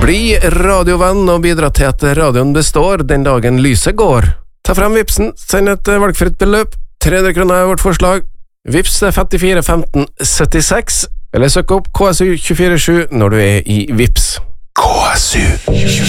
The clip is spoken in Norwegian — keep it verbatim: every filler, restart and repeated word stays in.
Bli radiovenn og bidra til at radioen består den dagen lyset går. Ta frem Vipsen, send et valgfritt beløp. tre hundre kroner er vårt forslag. Vips femtifire femten syttiseks, eller søk opp K S U to fire sju når du er i Vips. K S U